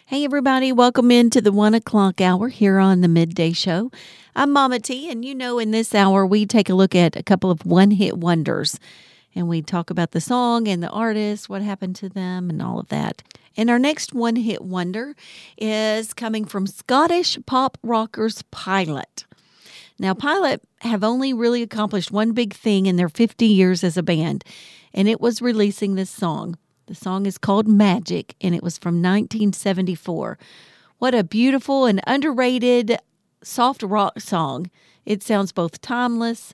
Hey, everybody, welcome into the 1 o'clock hour here on the Midday Show. I'm Mama T, and in this hour, we take a look at a couple of one-hit wonders, and we talk about the song and the artist, what happened to them, and all of that. And our next one-hit wonder is coming from Scottish pop rockers Pilot. Now, Pilot have only really accomplished one big thing in their 50 years as a band, and it was releasing this song. The song is called Magic, and it was from 1974. What a beautiful and underrated soft rock song. It sounds both timeless.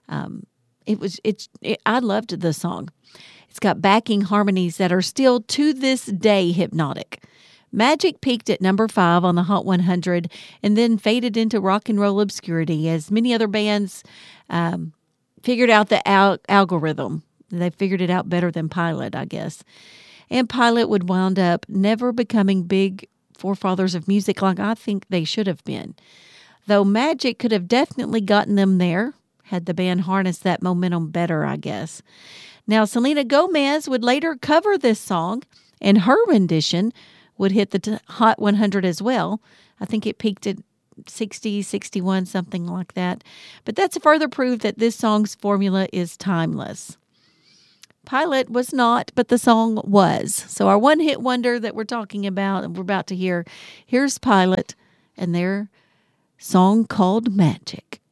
I loved the song. It's got backing harmonies that are still to this day hypnotic. Magic peaked at number 5 on the Hot 100 and then faded into rock and roll obscurity as many other bands figured out the algorithm. They figured it out better than Pilot, I guess. And Pilot would wound up never becoming big forefathers of music like I think they should have been. Though Magic could have definitely gotten them there, had the band harnessed that momentum better, I guess. Now, Selena Gomez would later cover this song, and her rendition would hit the Hot 100 as well. I think it peaked at 60, 61, something like that. But that's a further proof that this song's formula is timeless. Pilot was not, but the song was. So our one-hit wonder that we're talking about and we're about to hear, here's Pilot and their song called Magic.